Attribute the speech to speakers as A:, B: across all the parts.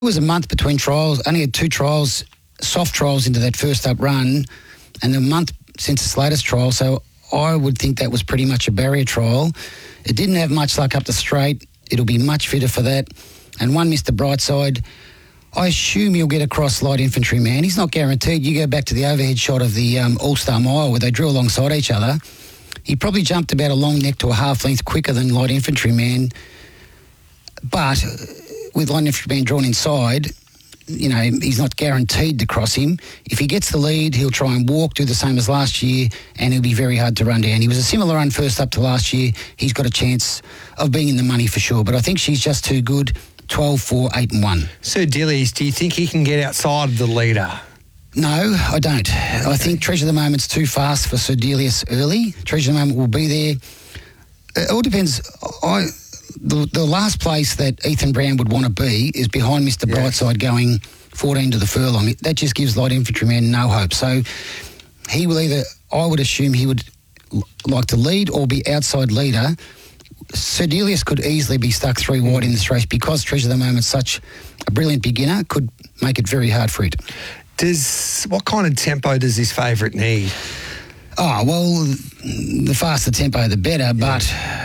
A: It was a month between trials. Only had 2 trials, soft trials into that first up run, and a month since its latest trial. So I would think that was pretty much a barrier trial. It didn't have much luck up the straight. It'll be much fitter for that. And one Mr. Brightside, I assume he'll get across light infantryman. He's not guaranteed. You go back to the overhead shot of the All-Star Mile where they drew alongside each other. He probably jumped about a long neck to a half length quicker than light infantryman. But with light infantryman drawn inside, you know, he's not guaranteed to cross him. If he gets the lead, he'll try and walk, do the same as last year, and he'll be very hard to run down. He was a similar run first up to last year. He's got a chance of being in the money for sure, but I think she's just too good. 12, 4, 8 and 1.
B: Sir Dillies, do you think he can get outside of the leader?
A: No, I don't. Okay. I think Treasure of the Moment's too fast for Sir Delius early. Treasure of the Moment will be there. It all depends. The last place that Ethan Brown would want to be is behind Mr. Brightside going 14 to the furlong. That just gives light infantryman no hope. So he will either, I would assume he would like to lead or be outside leader. Sir Delius could easily be stuck 3 wide in this race because Treasure of the Moment's such a brilliant beginner, could make it very hard for it.
B: What kind of tempo does this favourite need?
A: Oh, well, the faster tempo, the better, but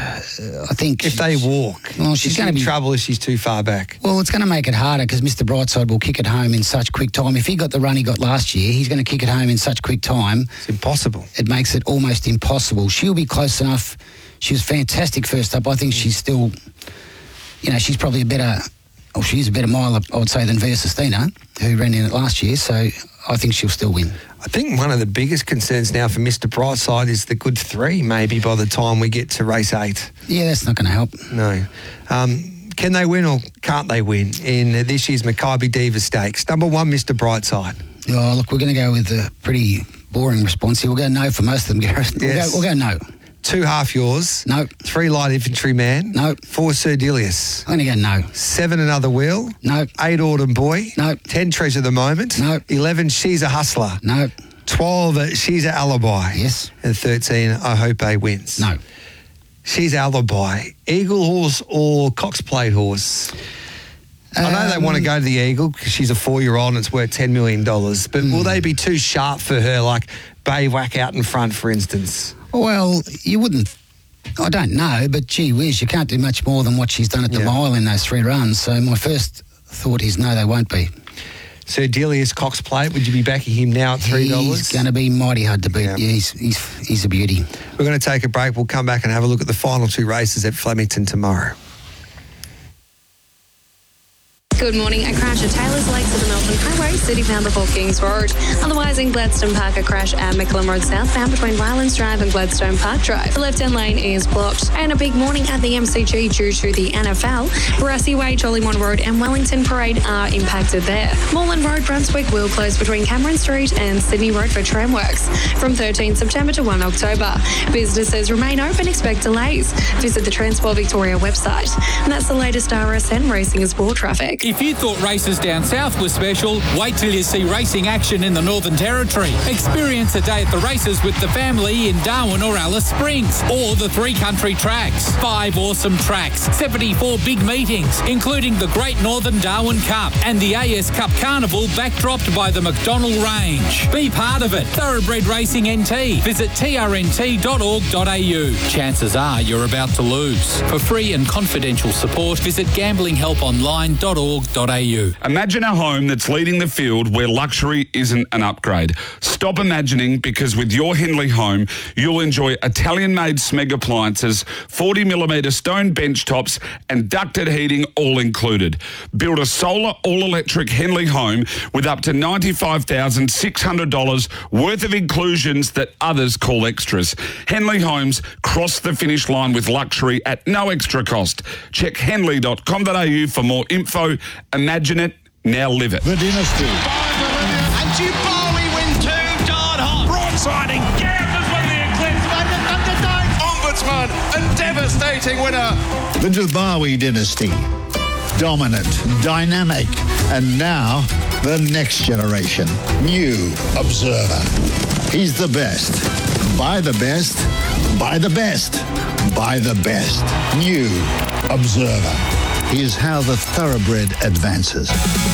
A: I think...
B: If they walk,
A: well, she's going to be
B: in trouble if she's too far back.
A: Well, it's going to make it harder because Mr. Brightside will kick it home in such quick time. If he got the run he got last year, he's going to kick it home in such quick time.
B: It's impossible.
A: It makes it almost impossible. She'll be close enough. She was fantastic first up. I think she's still, you know, she's probably she's a better miler, I would say, than Via Sistina, who ran in it last year, so I think she'll still win.
B: I think one of the biggest concerns now for Mr. Brightside is the good 3, maybe, by the time we get to race 8.
A: Yeah, that's not going to help.
B: No. Can they win or can't they win in this year's Maccabi Diva Stakes? Number 1, Mr. Brightside.
A: Oh, look, we're going to go with a pretty boring response here. We'll go no for most of them, Gareth.
B: Yes.
A: We'll go no.
B: 2 half yours.
A: No.
B: 3 light infantryman.
A: No.
B: 4 Sir Delius.
A: I'm going to go no.
B: 7 Another Wheel.
A: No.
B: 8 Autumn Boy.
A: No.
B: 10 Treasure of the Moment.
A: No.
B: 11 She's a Hustler.
A: No.
B: 12 She's a Alibi.
A: Yes.
B: And 13 I Hope A Wins.
A: No.
B: She's Alibi. Eagle horse or Cox Plate horse? I know they want to go to the Eagle because she's a 4-year-old and it's worth $10 million, but will they be too sharp for her, like Baywack out in front, for instance?
A: Well, you wouldn't. I don't know, but gee whiz, you can't do much more than what she's done at the mile in those 3 runs. So my first thought is no, they won't be.
B: Sir Delius Cox Plate, would you be backing him now at $3?
A: He's going to be mighty hard to beat. Yeah, he's a beauty.
B: We're going to take a break. We'll come back and have a look at the final 2 races at Flemington tomorrow.
C: Good morning. A crash at Taylor's Lakes at the Melbourne Highway, citybound before Kings Road. Otherwise, in Gladstone Park, a crash at McCallum Road southbound between Rylands Drive and Gladstone Park Drive. The left-hand lane is blocked. And a big morning at the MCG due to the NFL. Barassi Way, Jollymont Road and Wellington Parade are impacted there. Moreland Road, Brunswick will close between Cameron Street and Sydney Road for tramworks from 13 September to 1 October. Businesses remain open, expect delays. Visit the Transport Victoria website. And that's the latest RSN racing and sport traffic.
D: If you thought races down south were special, wait till you see racing action in the Northern Territory. Experience a day at the races with the family in Darwin or Alice Springs, or the 3 country tracks. 5 awesome tracks, 74 big meetings, including the Great Northern Darwin Cup and the AS Cup Carnival backdropped by the McDonnell Range. Be part of it. Thoroughbred Racing NT. Visit trnt.org.au. Chances are you're about to lose. For free and confidential support, visit gamblinghelponline.org.au.
E: Imagine a home that's leading the field where luxury isn't an upgrade. Stop imagining, because with your Henley home, you'll enjoy Italian-made Smeg appliances, 40mm stone bench tops and ducted heating all included. Build a solar all-electric Henley home with up to $95,600 worth of inclusions that others call extras. Henley Homes cross the finish line with luxury at no extra cost. Check henley.com.au for more info. Imagine it, now live it.
F: The Dynasty.
G: And Dubois win 2, Dart Hot.
F: Broadsiding, Gambler's won the Eclipse.
G: Ombudsman and devastating winner.
F: The Dubois Dynasty. Dominant, dynamic, and now the next generation. New Observer. He's the best. Buy the best. Buy the best. Buy the best. New Observer. Is how the thoroughbred advances.